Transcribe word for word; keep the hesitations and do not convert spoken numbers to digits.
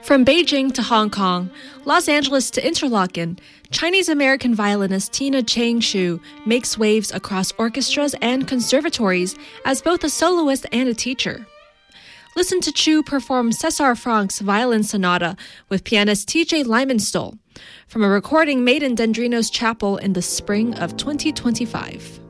From Beijing to Hong Kong, Los Angeles to Interlaken, Chinese-American violinist Tina Chang Shu makes waves across orchestras and conservatories as both a soloist and a teacher. Listen to Chu perform César Franck's Violin Sonata with pianist T J Lymanstol from a recording made in Dendrinos Chapel in the spring of twenty twenty-five.